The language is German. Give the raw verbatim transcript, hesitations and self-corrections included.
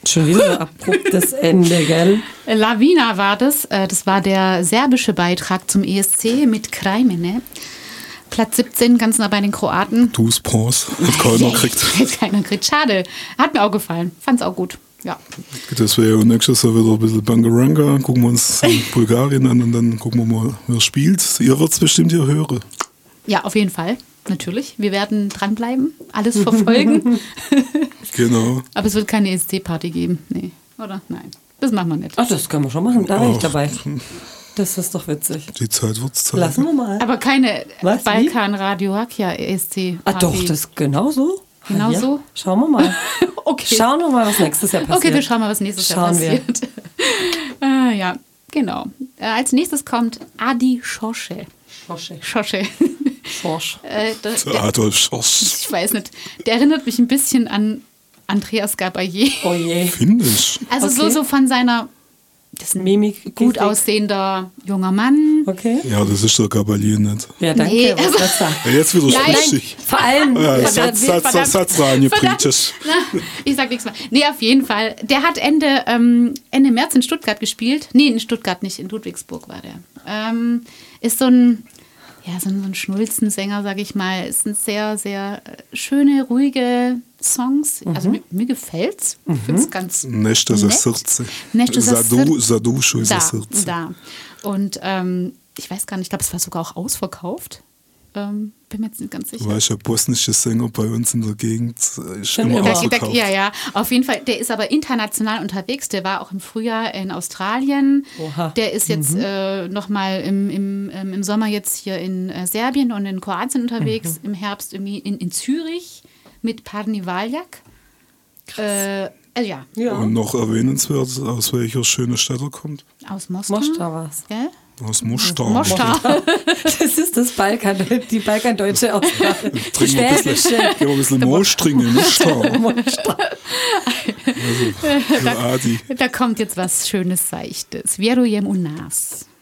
Schon wieder so abruptes Ende, gell? Lavina war das. Das war der serbische Beitrag zum E S C mit Krajmene. Platz siebzehn, ganz nah bei den Kroaten. Du Bronze, hat keiner gekriegt. Hat keiner gekriegt, schade. Hat mir auch gefallen, fand's auch gut. Ja. Das wäre ja nächstes Jahr wieder ein bisschen Bangaranga. Gucken wir uns Bulgarien an und dann gucken wir mal, wer spielt. Ihr werdet es bestimmt hier hören. Ja, auf jeden Fall. Natürlich. Wir werden dranbleiben, alles verfolgen. Genau. Aber es wird keine E S C-Party geben. Nee, oder? Nein. Das machen wir nicht. Ach, das können wir schon machen. Da wäre ich dabei. Das ist doch witzig. Die Zeit wird es zeigen. Lassen wir mal. Aber keine Was, Balkan-Radio Hakia E S C-Party. Ah, doch, das ist genau so. Genau ja. so? Schauen wir mal. Okay. Schauen wir mal, was nächstes Jahr passiert. Okay, wir schauen mal, was nächstes Jahr Schauen wir. passiert. äh, ja, genau. Äh, als nächstes kommt Adi Schosche. Schosche. Schosche. Schorsch. Äh, der, Der Adolf Schorsch. ich weiß nicht. Der erinnert mich ein bisschen an Andreas Gabayé. Oh je. Finde ich. Also Okay. so, so von seiner, das ist ein Mimik. gut Gestik. aussehender junger Mann. Okay. Ja, das ist der Gabalier nicht. Ja, danke. Nee, was also- das da? Ja, jetzt wieder Nein. sprich. Vor allem. Ja, Verdammt, Satz, Satz, verdammt. Satz, Satz rein, Verdammt. Na, ich sag nichts mehr. Nee, auf jeden Fall. Der hat Ende, ähm, Ende März in Stuttgart gespielt. Nee, in Stuttgart nicht, in Ludwigsburg war der. Ähm, ist so ein, ja, so ein, so ein Schnulzensänger, sag ich mal. Es sind sehr, sehr äh, schöne, ruhige Songs. Also mir, mir gefällt's. Ich finde es ganz Nächte za nett. srce. Nächte za Zadu, srce. za dušu i za Da, srce. da. Und ähm, ich weiß gar nicht, ich glaube, es war sogar auch ausverkauft. Ähm, bin mir jetzt nicht ganz sicher. Du weißt ja, bosnische Sänger bei uns in der Gegend äh, ist Schon immer immer. Der, ausverkauft. der, ja, ja, auf jeden Fall. Der ist aber international unterwegs. Der war auch im Frühjahr in Australien. Oha. Der ist jetzt mhm. äh, nochmal im, im, ähm, im Sommer jetzt hier in äh, Serbien und in Kroatien unterwegs. Im Herbst irgendwie in, in Zürich mit Parni Valjak. Äh, äh, ja, Ja. Und noch erwähnenswert, aus welcher schönen Stadt er kommt. aus Moskau. Mostar war's. Gell? Aus Mostar. Mostar. Das ist das Balkan, die balkandeutsche Aussprache. Die Trinken wir ein bisschen, schwäbische. gehen wir ein bisschen Moos trinken, Mostar. Mostar. Also, für Adi. Da kommt jetzt was Schönes, Seichtes. Vjerujem u nas.